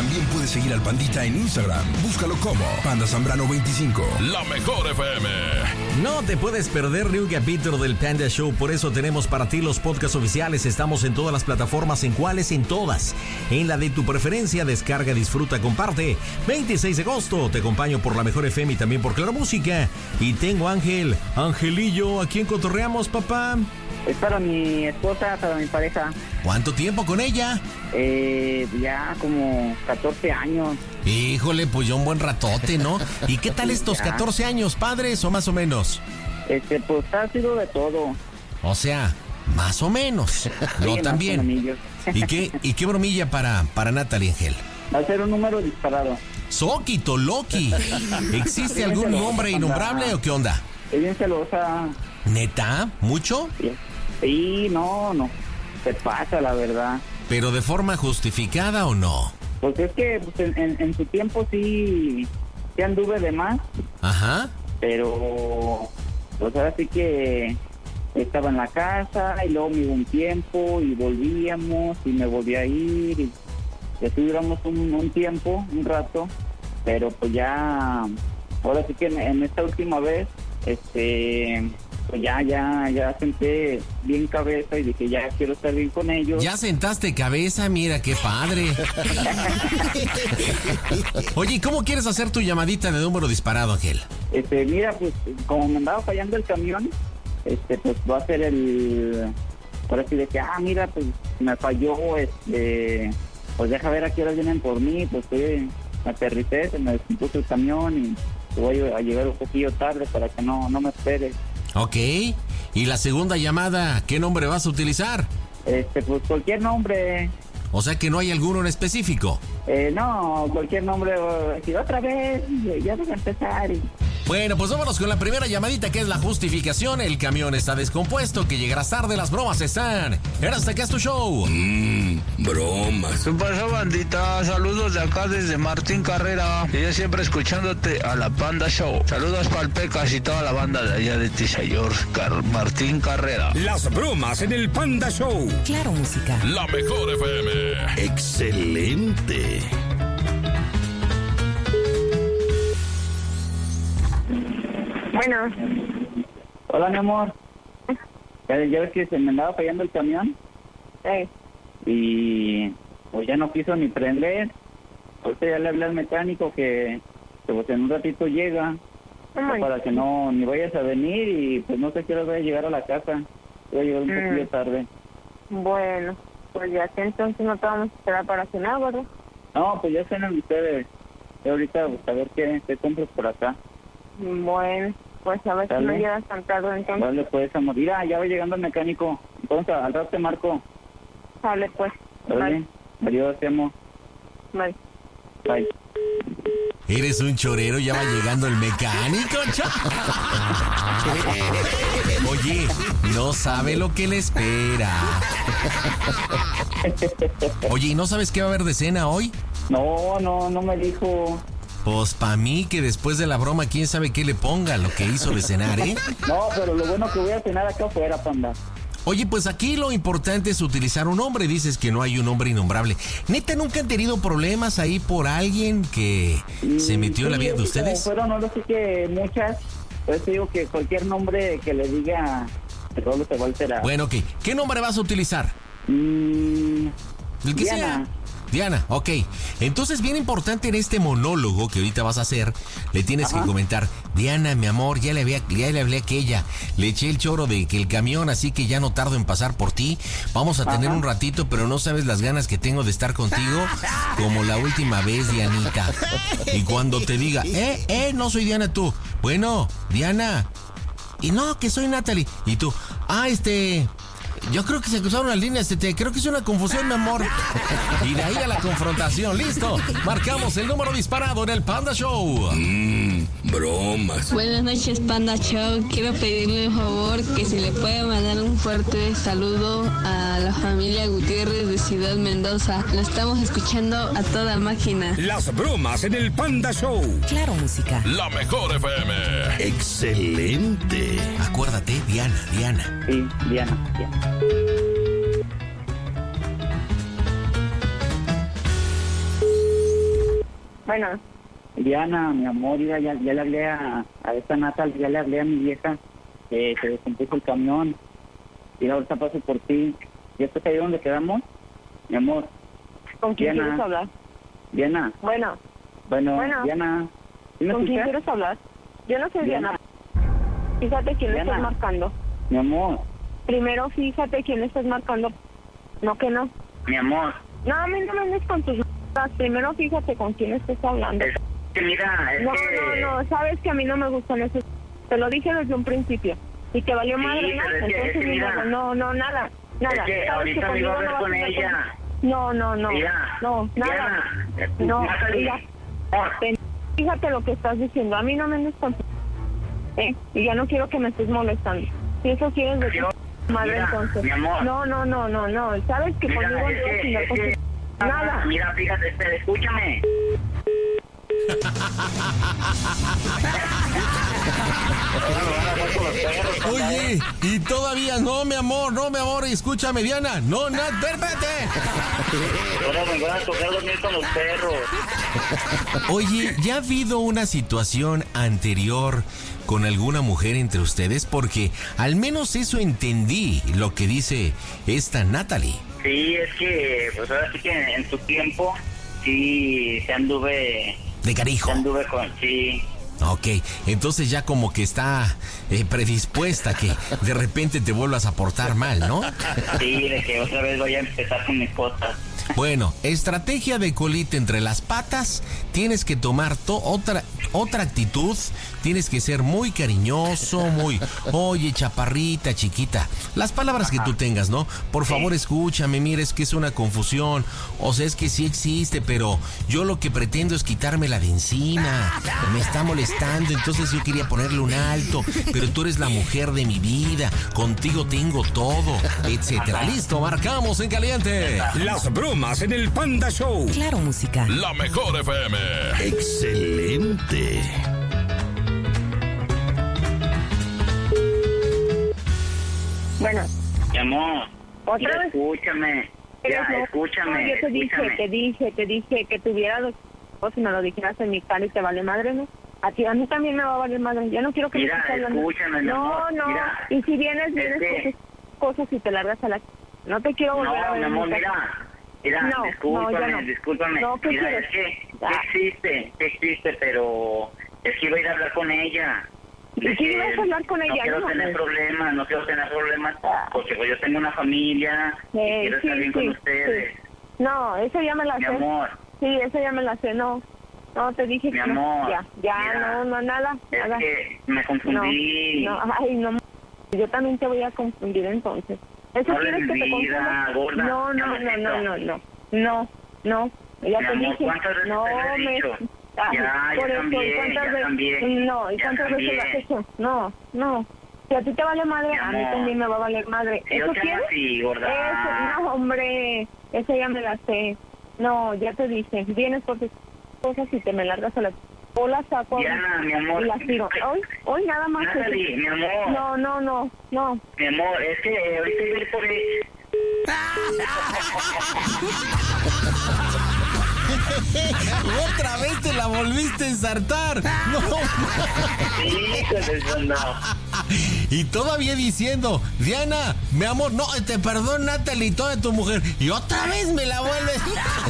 También puedes seguir al Pandita en Instagram. Búscalo como Panda Zambrano 25. La mejor FM. No te puedes perder ni un capítulo del Panda Show. Por eso tenemos para ti los podcasts oficiales. Estamos en todas las plataformas. ¿En cuáles? En todas. En la de tu preferencia. Descarga, disfruta, comparte. 26 de agosto. Te acompaño por la mejor FM y también por Claro Música. Y tengo Ángel. Angelillo, ¿a quién cotorreamos, papá? Es para mi esposa, para mi pareja. ¿Cuánto tiempo con ella? Ya como 14 años. Híjole, pues ya un buen ratote, ¿no? ¿Y qué tal estos 14 años, padres, o más o menos? Pues ha sido de todo. O sea, más o menos. No Sí, tan bien. ¿Y qué bromilla para Natalie, Ángel? Va a ser un número disparado. Soquito, Loki. ¿Existe algún nombre innombrable o qué onda? Es bien celosa. ¿Neta? ¿Mucho? Sí, no. Se pasa, la verdad. ¿Pero de forma justificada o no? Pues es que pues, en su tiempo sí anduve de más. Ajá. Pero pues ahora sí que estaba en la casa y luego me iba un tiempo y volvíamos y me volví a ir y así duramos un tiempo, un rato, pero pues ya, ahora sí que en esta última vez, pues ya senté bien cabeza y dije, ya quiero estar bien con ellos. ¿Ya sentaste cabeza? Mira, qué padre. Oye, ¿y cómo quieres hacer tu llamadita de número disparado, Ángel? Mira, pues como me andaba fallando el camión, pues va a ser por así de que, mira, pues me falló, pues deja ver a qué hora vienen por mí, pues me aterricé, se me descompuso el camión y voy a llegar un poquillo tarde para que no me esperes. Ok, ¿y la segunda llamada, qué nombre vas a utilizar? Pues cualquier nombre. O sea que no hay alguno en específico. No, cualquier nombre, si otra vez, ya voy a empezar. Bueno, pues vámonos con la primera llamadita, que es la justificación. El camión está descompuesto, que llegarás tarde, las bromas están. Era hasta que es tu show. Bromas. ¿Qué pasó, bandita? Saludos de acá desde Martín Carrera. Y yo siempre escuchándote a la Panda Show. Saludos para el Pecas y toda la banda de allá de Tisayor, Martín Carrera. Las bromas en el Panda Show. Claro Música. La mejor FM. Excelente. Bueno. Hola, mi amor. Ya ves que se me andaba fallando el camión. Y pues ya no quiso ni prender. Ahorita ya le hablé al mecánico que pues en un ratito llega. Para que no ni vayas a venir y pues no sé qué hora voy a llegar a la casa. Voy a llegar un poquillo tarde. Bueno, pues ya que entonces no te vamos a esperar para cenar, ¿verdad? No, pues ya cenan ustedes. Yo ahorita pues, a ver qué compras por acá. Bueno, pues a ver si no llegas tan tarde entonces. Vale, pues, amor. Mira, ya va llegando el mecánico. Entonces, al rato te marco. Vale, pues. Vale. Adiós, te amo. Bye. Bye. Eres un chorero, ya va llegando el mecánico. Oye, no sabe lo que le espera. Oye, ¿y no sabes qué va a haber de cena hoy? No me dijo. Pues pa' mí que después de la broma, quién sabe qué le ponga lo que hizo de cenar, ¿eh? No, pero lo bueno que voy a cenar acá afuera, Panda. Oye, pues aquí lo importante es utilizar un nombre. Dices que no hay un nombre innombrable. ¿Neta nunca han tenido problemas ahí por alguien que se metió en la vida de ustedes? Pero no lo sé, que muchas. Pues digo que cualquier nombre que le diga, todo se va a alterar. Bueno, ok. ¿Qué nombre vas a utilizar? El que Diana. sea. Diana, ok. Entonces, bien importante en este monólogo que ahorita vas a hacer, le tienes que comentar: Diana, mi amor, ya le hablé a aquella, le eché el choro de que el camión, así que ya no tardo en pasar por ti. Vamos a tener un ratito, pero no sabes las ganas que tengo de estar contigo como la última vez, Dianita. Y cuando te diga, no soy Diana, tú. Bueno, Diana. Y no, que soy Natalie. Y tú, yo creo que se cruzaron las líneas, creo que es una confusión, mi amor. Y de ahí a la confrontación, listo. Marcamos el número disparado en el Panda Show. Bromas. Buenas noches, Panda Show. Quiero pedirle un favor, que se le pueda mandar un fuerte saludo a la familia Gutiérrez de Ciudad Mendoza. Lo estamos escuchando a toda máquina. Las bromas en el Panda Show. Claro Música. La mejor FM. Excelente. Acuérdate, Diana. Sí, Diana. Bueno. Diana, mi amor, ya le hablé a esta Natal, ya le hablé a mi vieja que se descompuso el camión. Y ahorita paso por ti. ¿Ya estás ahí donde quedamos? Mi amor. ¿Con quién Diana. quieres hablar? Diana. Bueno. Diana. ¿Sí me ¿Con quién escuchas? quieres hablar? Yo no soy Diana. Fíjate quién le Diana. estás marcando. Mi amor. Primero fíjate quién le estás marcando. No que no. Mi amor. No, a mí no me andes con tus cosas. Primero fíjate con quién estás hablando. Es que mira, es No, que... no, sabes que a mí no me gustan esos. Te lo dije desde un principio. Y te valió Sí, madre, ¿no? pero es que Entonces, mira. no, nada. Es que Sabes ahorita me iba a conmigo ver no vas con a estar ella. No, Mira, no, nada. Diana, No, Natalie. mira, fíjate lo que estás diciendo. A mí no me andes con... y ya no quiero que me estés molestando. Si eso quieres decir, madre, Mira, entonces. mi amor. No. Sabes que Mira, conmigo es no vas a que- andar es con que- tus- Nada. Mira, fíjate, escúchame. Oye, y todavía no, mi amor, escúchame, Diana. No, espérate. Ahora me van a tocar dormir con los perros. Oye, ¿ya ha habido una situación anterior con alguna mujer entre ustedes? Porque al menos eso entendí lo que dice esta Natalie. Sí, es que, pues ahora sí que en su tiempo, sí, se anduve De carijo. con, sí. Ok, entonces ya como que está predispuesta a que de repente te vuelvas a portar mal, ¿no? Sí, de que otra vez voy a empezar con mis cosas. Bueno, estrategia de colita entre las patas, tienes que tomar otra actitud, tienes que ser muy cariñoso, oye, chaparrita, chiquita, las palabras que tú tengas, ¿no? Por favor, escúchame, mira, es que es una confusión, o sea, es que sí existe, pero yo lo que pretendo es quitármela de encima, me está molestando, entonces yo quería ponerle un alto, pero tú eres la mujer de mi vida, contigo tengo todo, etcétera. Listo, marcamos en caliente. Las bromas en el Panda Show. Claro, música. La mejor FM. Excelente. Bueno, Mi amor, ¿otra mira, vez? escúchame. Ya, No, escúchame. yo te dije que tuvieras los cosas y me lo dijeras en mi cara y te vale madre, ¿no? A mí también me va a valer madre. Ya no quiero que Mira, me estés hablando. escúchame, mi amor, No. mira. Y si vienes que- con tus cosas y te largas a la... No te quiero volver a No, ver mi en amor, mi casa. mira, No, discúlpame, ya no. discúlpame. No, ¿qué mira, quieres? es que Ya. existe, pero es que iba a ir a hablar con ella. ¿Y De qué que ibas a hablar con ella? No quiero No, tener problemas, porque pues yo tengo una familia y quiero estar bien con ustedes. sí. No, eso ya me la Mi sé. amor, Sí, eso ya me la sé, no, te dije Mi que amor, no. Ya, mira, nada. es que me confundí. No, ay, no, yo también te voy a confundir entonces. ¿Eso No le quieres que te vida, confunda? gorda, No, ya ya Mi te amor, dije. ¿cuántas veces No, te lo he dicho? Ay, Ya por eso, cambié, ¿cuántas ya veces? cambié, No, ¿y ya cuántas veces lo has cambié. hecho? No. Si a ti te vale madre, Mi a mí amor, también me va a valer madre. si yo ¿Eso te amo quieres? así, gorda. Eso, no, hombre, eso ya me la sé. No, ya te dije, vienes por tus cosas y te me largas a la... O la saco Diana, mi amor. y las tiro. Hoy nada más. Natalie, mi amor. No. Mi amor, es que ahorita iba a ir por ella. Otra vez te la volviste a ensartar. No. Sí, no. Y todavía diciendo, Diana, mi amor, no, te perdón, Natalie, toda tu mujer. Y otra vez me la vuelves.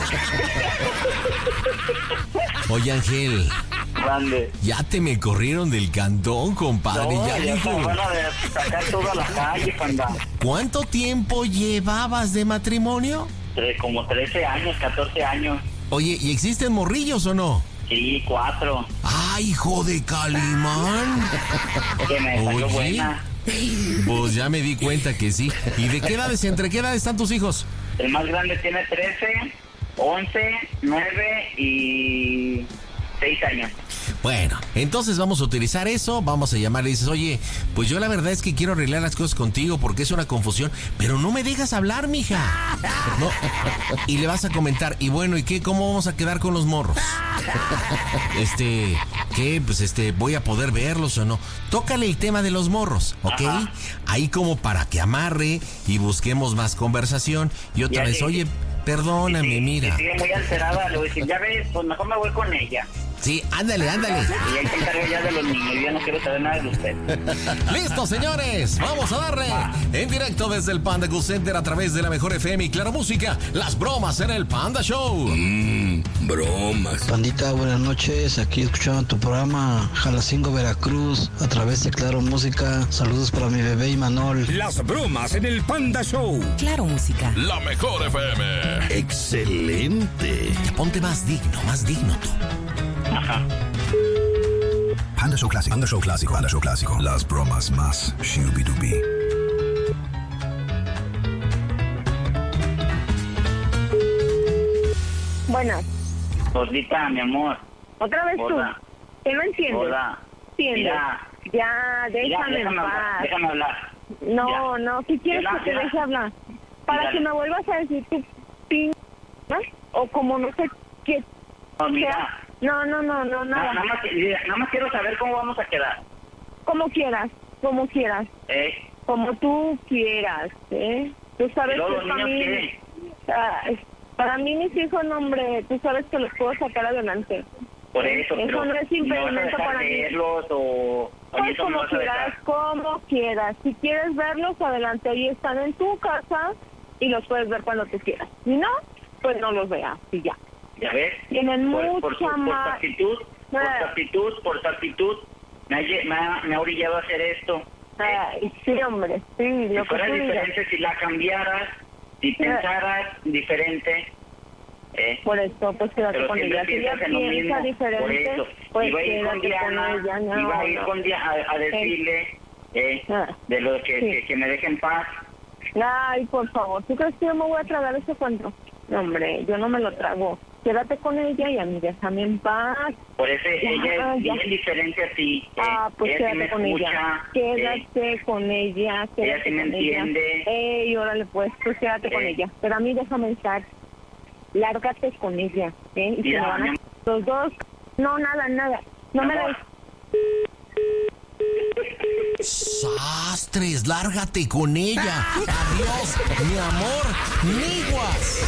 Oye, Ángel, Grande. ya te me corrieron del cantón, compadre. No, ya ya dijo. se van a sacar toda la calle, panda. ¿Cuánto tiempo llevabas de matrimonio? Como 13 años, 14 años. Oye, ¿y existen morrillos o no? Sí, 4. ¡Ay, hijo de Calimán! Que me salió Oye. buena. Pues ya me di cuenta que sí. ¿Y de qué edades, entre qué edades están tus hijos? El más grande tiene 13, 11, 9 y 6 años. Bueno, entonces vamos a utilizar eso, vamos a llamarle y dices, oye, pues yo la verdad es que quiero arreglar las cosas contigo porque es una confusión, pero no me dejas hablar, mija. No. Y le vas a comentar, y bueno, ¿y qué? ¿Cómo vamos a quedar con los morros? ¿Qué? Pues voy a poder verlos o no. Tócale el tema de los morros, ¿ok? Ajá. Ahí como para que amarre y busquemos más conversación. Y otra Ya vez, llegué. oye, Perdóname, mira. Sigue muy alterada, le voy a decir, ya ves, pues mejor me voy con ella. Sí, ándale. Y ahí se encarga ya de los niños, yo no quiero saber nada de usted. ¡Listo, señores! ¡Vamos a darle! En directo desde el Panda Go Center a través de la Mejor FM y Claro Música, las bromas en el Panda Show. Bromas. Pandita, buenas noches. Aquí escuchando tu programa Jalacingo, Veracruz, a través de Claro Música. Saludos para mi bebé Imanol. Las bromas en el Panda Show. Claro Música. La Mejor FM. Excelente. Ya ponte más digno tú. Ajá. Panda Show Clásico. Panda Show Clásico. Panda Show Clásico. Las bromas más shooby-dooby. Bueno, Gordita, mi amor. otra vez Hola. tú. ¿Qué no entiendes? Hola. ¿Entiendes? Mira. Ya, déjame en hablar, paz. déjame hablar. No, Ya. no, si quieres Ya, que te ya. deje hablar. Para Ya. que me vuelvas a decir tu o como no sé qué No, mira. sea. No, Nada nada. más quiero saber cómo vamos a quedar. Como quieras, como quieras. Como tú quieras, ¿eh? Tú sabes ¿Y luego que los para niños mí... para mí mis hijos, no, hombre, tú sabes que los puedo sacar adelante. Por eso, Eso pero no es ¿no impedimento vas a dejar para mí. verlos o Pues eso no como vas a quieras, dejar? como quieras. Si quieres verlos, adelante. Ahí están en tu casa y los puedes ver cuando tú quieras. Si no, pues no los veas y ya. ¿Ya ves? Tienen Por mucha su más... actitud, por su actitud, me ha orillado a hacer esto. Ay, sí, hombre, sí, Si lo que fuera tú digas. diferente, si la cambiaras, si pensaras diferente, Por eso, pues quédate pero con siempre ella. Si ella piensas en lo piensa mismo. Por diferente, eso, pues iba a ir con quédate con Diana, ella. No, iba a ir no. con Diana a decirle Ah, de lo que, sí. que me deje en paz. Ay, por favor, ¿tú crees que yo me voy a tragar ese cuento? No, hombre, yo no me lo trago. Quédate con ella y a mí déjame en paz. Por eso ella es ya. bien diferente a ti. Pues ella sí me quédate con escucha, ella. Quédate con ella. Quédate ella sí me con entiende. Ey, órale, pues, tú quédate con ella. Pero a mí déjame estar. Lárgate con ella, ¿eh? Y Mira, se me van mi a... amor. Los dos. No, nada. No me amor. la... ¡Sastres! ¡Lárgate con ella! ¡Adiós, mi amor! ¡Niguas!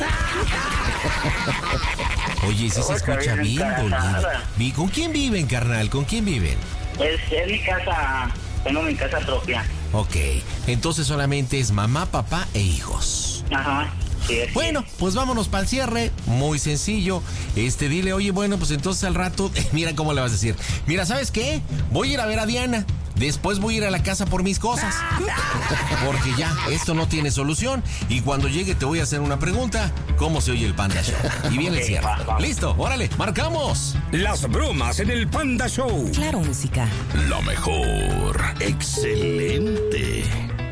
Oye, sí se escucha bien, dolida. ¿Con quién viven, carnal? ¿Con quién viven? Es mi casa, tengo mi casa propia. Ok, entonces solamente es mamá, papá e hijos. Ajá. Sí, es Bueno, pues vámonos para el cierre. Muy sencillo. Dile, oye, bueno, pues entonces al rato, mira cómo le vas a decir. Mira, ¿sabes qué? Voy a ir a ver a Diana. Después voy a ir a la casa por mis cosas. Porque ya, esto no tiene solución. Y cuando llegue te voy a hacer una pregunta. ¿Cómo se oye el Panda Show? Y viene el cierre. Listo, órale, marcamos. Las bromas en el Panda Show. Claro Música. La mejor. Excelente.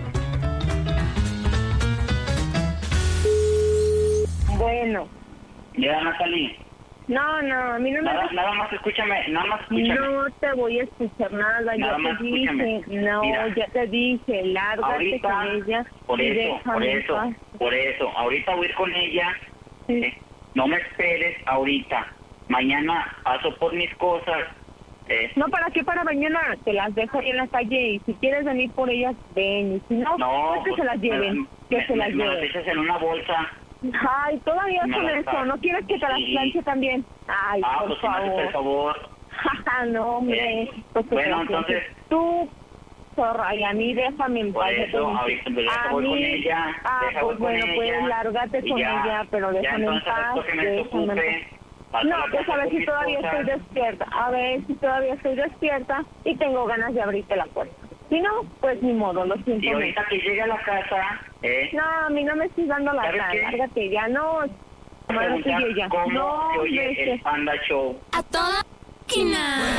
Bueno. Ya, Natalie. No, a mí no me... Nada más escúchame. No te voy a escuchar nada, Nada ya más te dije, escúchame. no, Mira, ya te dije, lárgate ahorita, con ella por y eso, déjame en paz. ahorita voy a ir con ella, Sí. no me esperes ahorita, mañana paso por mis cosas, No, ¿para qué? Para mañana te las dejo ahí en la calle y si quieres venir por ellas, ven, y si no, pues que se las lleven, me las lleven. echas en una bolsa. Ay, todavía Me con las eso, das. ¿no quieres que te las Sí. planche también? Ay, por Pues si me haces el favor. favor. No, hombre. Pues, Bueno, pues, entonces, tú, zorra, y a mí déjame en por paz. eso, ahorita pues, ya A voy con mí- ella, pues voy con bueno, pues ella, lárgate y con ya, ella, pero ya déjame en entonces paz. esto que me déjame en desocupe, paz. No, pues a ver si todavía estoy despierta. A ver si todavía estoy despierta y tengo ganas de abrirte la puerta. Si no, pues ni modo, lo siento. Y ahorita que llegue a la casa, No, a mí no me estoy dando la ¿Sabes cara, qué? lárgate ya, no. Bueno, preguntar sí, ella. cómo No, se oye el Panda Show. A toda máquina.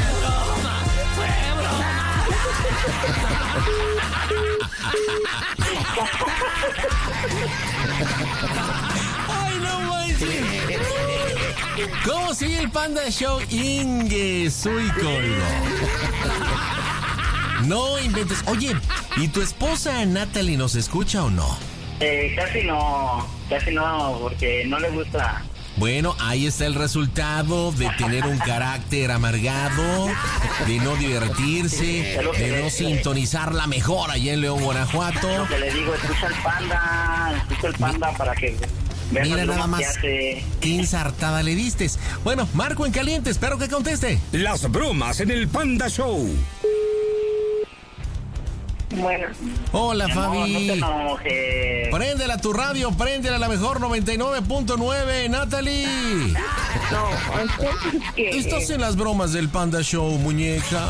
¡Ay, no manches! ¿Cómo sigue el Panda Show? Ingue, soy colgo. No inventes. Oye, ¿y tu esposa Natalie nos escucha o no? Casi no, porque no le gusta. Bueno, ahí está el resultado de tener un carácter amargado, de no divertirse, de no sintonizar la mejor allá en León, Guanajuato. Lo que le digo, escucha el Panda para que Mira nada más qué ensartada le diste. Bueno, Marco en caliente, espero que conteste. Las bromas en el Panda Show. Bueno. Hola, Fabi. No te enojes. Préndela tu radio, préndela a la mejor 99.9, Natalie. No, entonces ¿qué? Estás en las bromas del Panda Show, muñeca.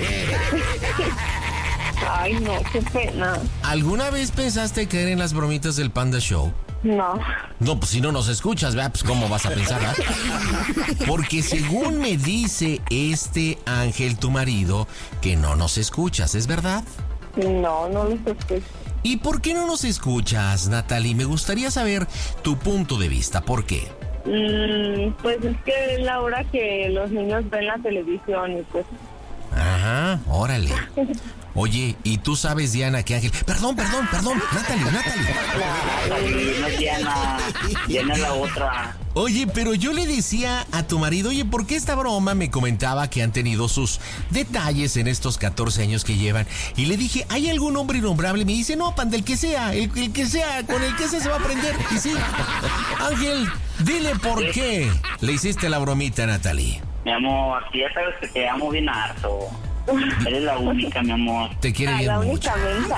Ay, no, qué pena. ¿Alguna vez pensaste caer en las bromitas del Panda Show? No. No, pues si no nos escuchas, ¿verdad? Pues ¿cómo vas a pensar, verdad? Porque según me dice Ángel, tu marido, que no nos escuchas, ¿es verdad? No los escucho. ¿Y por qué no nos escuchas, Natalie? Me gustaría saber tu punto de vista. ¿Por qué? Pues es que es la hora que los niños ven la televisión y pues... Ajá, órale. Oye, ¿y tú sabes, Diana, que Ángel... Perdón, Natalie. No, Diana es la otra. Oye, pero yo le decía a tu marido, oye, ¿por qué esta broma? Me comentaba que han tenido sus detalles en estos 14 años que llevan. Y le dije, ¿hay algún hombre innombrable? Me dice, no, Panda, el que sea, el que sea, con el que sea se va a aprender. Y sí, Ángel, dile por qué le hiciste la bromita a Natalie. Mi amor, aquí ya sabes que te amo bien harto. Eres la única, mi amor. Te quiere bien la mucho. única mensa.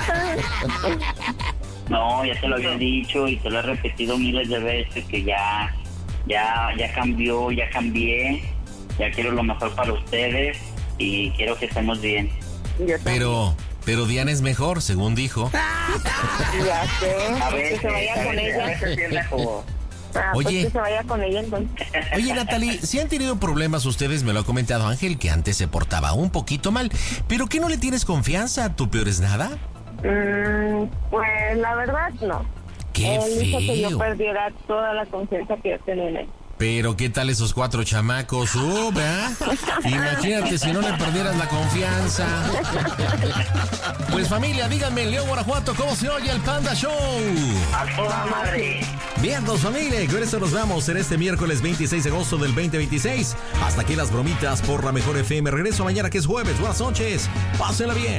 No, ya te lo había dicho y te lo he repetido miles de veces que ya cambió, ya cambié. Ya quiero lo mejor para ustedes y quiero que estemos bien. Pero Diana es mejor, según dijo. Ya sé. A ver, que se vaya con ella. A veces sí es mejor. Oye. Pues que se vaya con ella entonces. Oye, Natalie, si han tenido problemas ustedes, me lo ha comentado Ángel, que antes se portaba un poquito mal. ¿Pero qué no le tienes confianza? ¿Tú peor es nada? Pues la verdad no. ¡Qué Él hizo que yo feo! perdiera toda la confianza que yo tenía en él. Pero ¿qué tal esos 4 chamacos? ¿Verdad? Imagínate si no le perdieras la confianza. Pues familia, díganme en León, Guanajuato, ¿cómo se oye el Panda Show? A toda madre. Bien, dos familia, con esto nos vamos en este miércoles 26 de agosto del 2026. Hasta aquí las bromitas por la mejor FM. Regreso mañana que es jueves. Buenas noches. Pásenla bien.